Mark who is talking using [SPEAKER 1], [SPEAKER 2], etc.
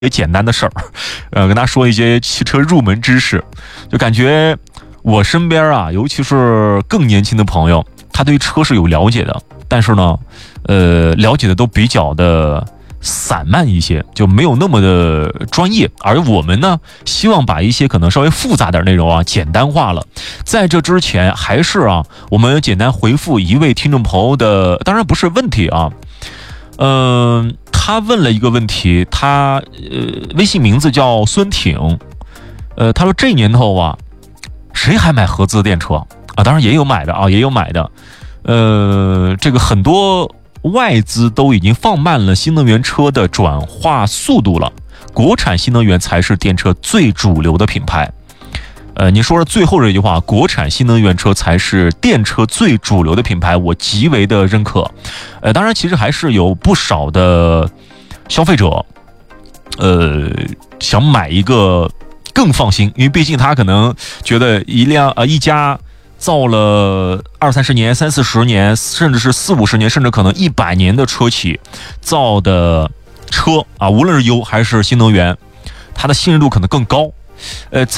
[SPEAKER 1] 也简单的事儿，跟大家说一些汽车入门知识，就感觉我身边啊，尤其是更年轻的朋友，他对车是有了解的，但是呢，了解的都比较的散漫一些，就没有那么的专业。而我们呢，希望把一些可能稍微复杂点内容啊，简单化了。在这之前，还是啊，我们简单回复一位听众朋友的，当然不是问题啊，他问了一个问题，他微信名字叫孙挺，他说这年头啊，谁还买合资电车啊？当然也有买的啊，也有买的，这个很多外资都已经放慢了新能源车的转化速度了，国产新能源才是电车最主流的品牌。你说的最后这句话，国产新能源车才是电车最主流的品牌，我极为的认可。当然，其实还是有不少的消费者，想买一个更放心，因为毕竟他可能觉得一家造了20-30年、30-40年，甚至是40-50年，甚至可能100年的车企造的车啊，无论是油还是新能源，它的信任度可能更高。